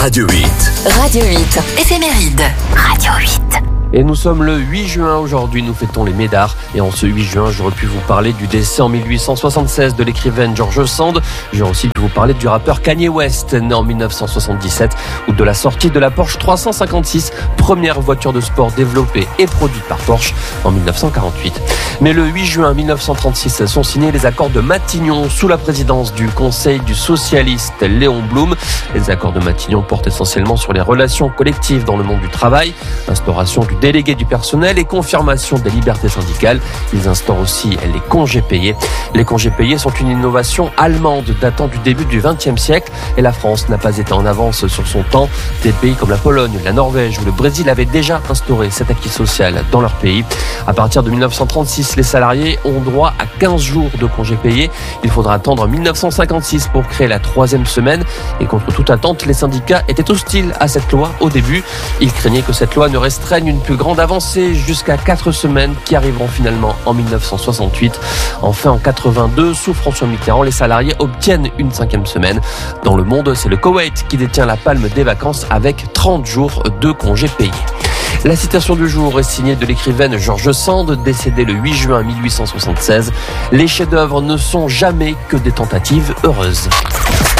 Radio 8. Radio 8, éphéméride. Radio 8. Et nous sommes le 8 juin aujourd'hui, nous fêtons les Médards. Et en ce 8 juin, j'aurais pu vous parler du décès en 1876 de l'écrivaine George Sand. J'aurais aussi pu vous parler du rappeur Kanye West, né en 1977, ou de la sortie de la Porsche 356, première voiture de sport développée et produite par Porsche en 1948. Mais le 8 juin 1936 sont signés les accords de Matignon sous la présidence du Conseil du socialiste Léon Blum. Les accords de Matignon portent essentiellement sur les relations collectives dans le monde du travail, instauration du délégué du personnel et confirmation des libertés syndicales. Ils instaurent aussi les congés payés. Les congés payés sont une innovation allemande datant du début du XXe siècle et la France n'a pas été en avance sur son temps. Des pays comme la Pologne, la Norvège ou le Brésil avaient déjà instauré cet acquis social dans leur pays. À partir de 1936, les salariés ont droit à 15 jours de congés payés. Il faudra attendre 1956 pour créer la 3e semaine et contre toute attente, les syndicats étaient hostiles à cette loi au début. Ils craignaient que cette loi ne restreigne une plus grande avancée jusqu'à 4 semaines qui arriveront finalement en 1968. Enfin, en 82, sous François Mitterrand, les salariés obtiennent une 5e semaine. Dans le monde, c'est le Koweït qui détient la palme des vacances avec 30 jours de congés payés. La citation du jour est signée de l'écrivaine George Sand, décédée le 8 juin 1876. Les chefs-d'œuvre ne sont jamais que des tentatives heureuses.